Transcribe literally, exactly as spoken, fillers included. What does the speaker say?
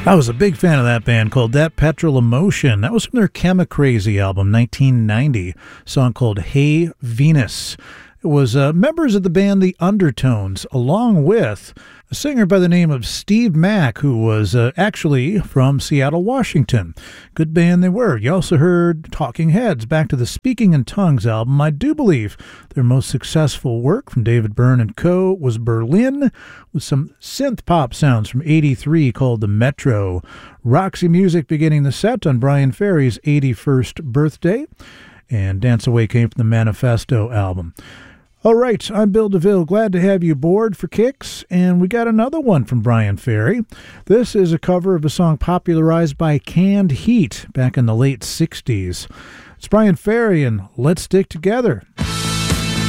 I was a big fan of that band called That Petrol Emotion. That was from their Chemicrazy album, nineteen ninety, a song called Hey Venus. It was uh, members of the band The Undertones, along with a singer by the name of Steve Mack, who was uh, actually from Seattle, Washington. Good band they were. You also heard Talking Heads, back to the Speaking in Tongues album. I do believe their most successful work from David Byrne and Co. was Berlin, with some synth pop sounds from eighty-three called The Metro. Roxy Music beginning the set on Brian Ferry's eighty-first birthday, and Dance Away came from the Manifesto album. All right, I'm Bill DeVille. Glad to have you aboard for Kicks, and we got another one from Brian Ferry. This is a cover of a song popularized by Canned Heat back in the late sixties. It's Brian Ferry and Let's Stick Together.